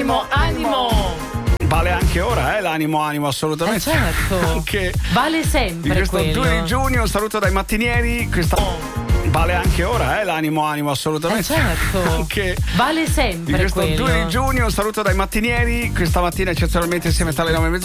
Animo. Vale anche ora, l'animo, assolutamente. Certo. Anche vale sempre in questo quello. 2 di giugno, un saluto dai mattinieri. Vale anche ora, l'animo, assolutamente. Certo. Anche vale sempre in questo quello. 2 di giugno, un saluto dai mattinieri. Questa mattina eccezionalmente insieme alle 9:30.